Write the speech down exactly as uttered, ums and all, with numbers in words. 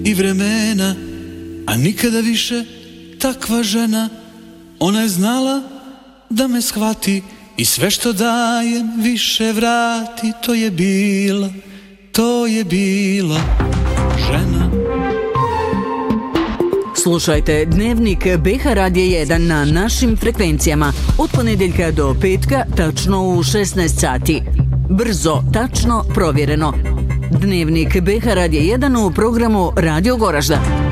i vremena, a nikada više takva žena. Ona je znala da me shvati i sve što dajem više vrati. To je bila, to je bila žena. Slušajte Dnevnik B H Radija jedan na našim frekvencijama od ponedjeljka do petka tačno u šesnaest sati. Brzo, tačno, provjereno. Dnevnik B H Radija jedan u programu Radio Goražda.